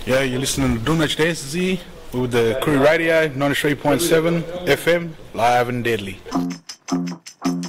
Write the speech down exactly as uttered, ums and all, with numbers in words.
Yeah, you're listening to Doommatch Z with the Crew Radio ninety-three point seven F M, live and deadly.